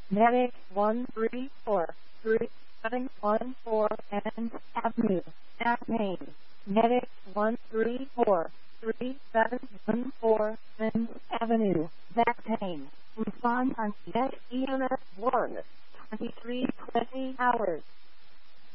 Medic 1343714 and Avenue, Maine. Medic 1343714 and Avenue, Pain. Respond on Net EMS 1, 2320 hours.